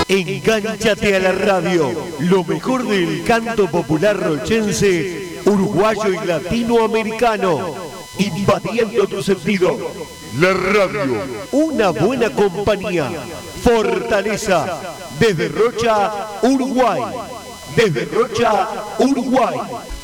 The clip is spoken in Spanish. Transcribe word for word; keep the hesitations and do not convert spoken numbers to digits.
Engánchate a la radio, lo mejor del canto popular rochense, uruguayo y latinoamericano, invadiendo tu sentido. La radio, una buena compañía, fortaleza, desde Rocha, Uruguay, desde Rocha, Uruguay.